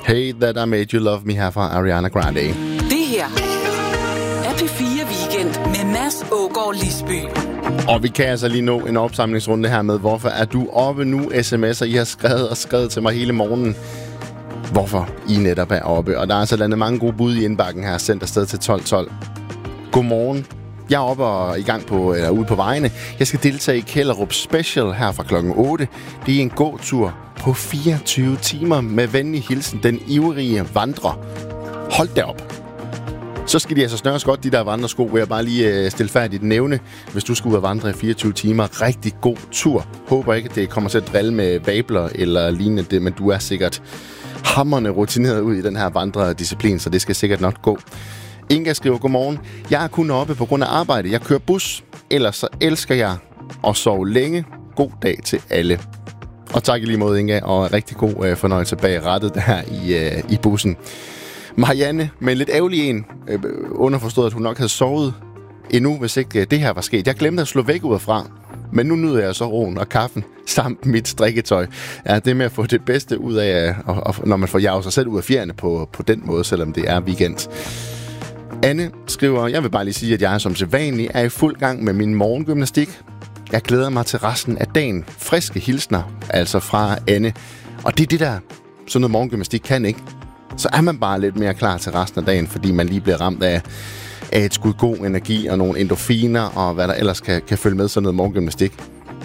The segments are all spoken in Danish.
Hey, That I Made You Love Me her fra Ariana Grande. Det her er P4 Weekend med Mads Aagaard Lisby. Og vi kan altså lige nå en opsamlingsrunde her med, hvorfor er du oppe nu? SMS'er, I har skrevet til mig hele morgenen. Hvorfor I netop er oppe? Og der er altså landet mange gode bud i indbakken her, sendt afsted til 12:12. Godmorgen. Jeg er oppe og i gang på, ude på vejene. Jeg skal deltage i Kjellerup Special her fra klokken 8. Det er en gåtur på 24 timer med venlig hilsen, den ivrige vandrer. Hold da op. Så skal de altså snøres godt, de der vandresko, vil jeg bare lige stilfærdigt nævne. Hvis du skal ud og vandre i 24 timer, rigtig god tur. Håber ikke, at det kommer til at drille med vabler eller lignende det, men du er sikkert hamrende rutineret ud i den her vandredisciplin, så det skal sikkert nok gå. Inga skriver, godmorgen. Jeg er kun oppe på grund af arbejde. Jeg kører bus, ellers så elsker jeg at sove længe. God dag til alle. Og tak i lige måde, Inga, og rigtig god fornøjelse bag rattet der i bussen. Marianne, med en lidt ærgerlig en, underforstået, at hun nok havde sovet endnu, hvis ikke det her var sket. Jeg glemte at slå væk ud fra, men nu nyder jeg så roen og kaffen samt mit strikketøj. Ja, det med at få det bedste ud af, når man får jaget sig selv ud af fjerne på den måde, selvom det er weekend. Anne skriver, jeg vil bare lige sige, at jeg som sædvanlig er i fuld gang med min morgengymnastik. Jeg glæder mig til resten af dagen. Friske hilsner, altså fra Anne. Og det er det der, sådan noget morgengymnastik kan, ikke? Så er man bare lidt mere klar til resten af dagen, fordi man lige bliver ramt af et skud god energi og nogle endorfiner og hvad der ellers kan følge med sådan noget morgengymnastik.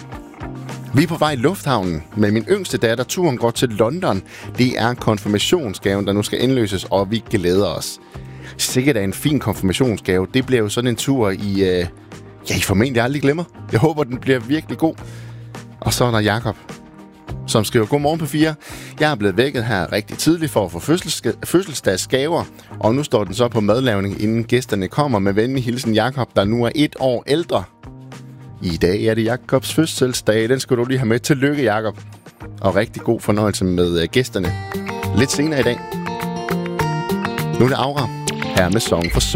Vi er på vej i lufthavnen med min yngste datter. Turen går til London. Det er konfirmationsgaven, der nu skal indløses, og vi glæder os. Sikkert er en fin konfirmationsgave. Det bliver jo sådan en tur I formentlig aldrig glemmer. Jeg håber, den bliver virkelig god. Og så er der Jakob, som skriver, godmorgen på 4. Jeg er blevet vækket her rigtig tidligt for at få fødselsdagsgaver, og nu står den så på madlavning, inden gæsterne kommer. Med venlig hilsen Jakob, der nu er 1 år ældre. I dag er det Jakobs fødselsdag. Den skal du lige have med. Tillykke, Jakob. Og rigtig god fornøjelse med gæsterne lidt senere i dag. Nu er det Aura her med Song for Soul.